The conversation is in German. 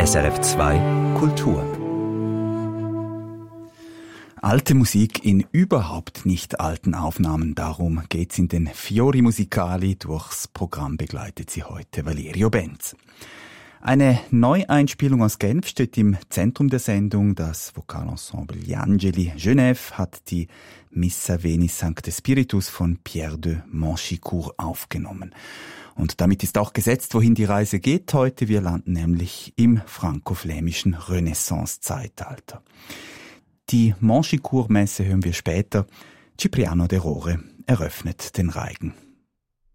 SRF 2 Kultur. Alte Musik in überhaupt nicht alten Aufnahmen. Darum geht's in den Fiori Musicali. Durchs Programm begleitet sie heute Valerio Benz. Eine Neueinspielung aus Genf steht im Zentrum der Sendung. Das Vokalensemble Gli Angeli Genève hat die Missa Veni Sancte Spiritus von Pierre de Manchicourt aufgenommen. Und damit ist auch gesetzt, wohin die Reise geht heute. Wir landen nämlich im franco-flämischen Renaissance-Zeitalter. Die Manchicourt-Messe hören wir später. Cipriano de Rore eröffnet den Reigen.